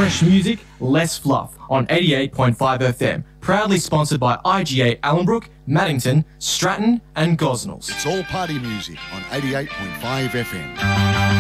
fresh music, less fluff on 88.5 FM. Proudly sponsored by IGA Allenbrook, Maddington, Stratton and Gosnells. It's all party music on 88.5 FM.